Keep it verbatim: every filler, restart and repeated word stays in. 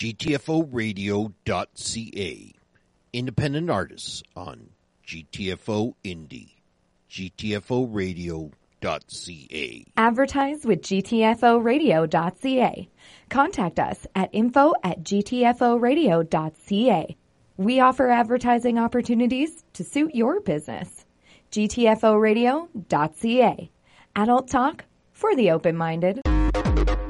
G T F O radio dot C A. Independent artists on G T F O Indie. G T F O radio dot C A. Advertise with G T F O radio dot C A. Contact us at info at G T F O radio dot C A. We offer advertising opportunities to suit your business. G T F O radio dot C A. Adult talk for the open-minded.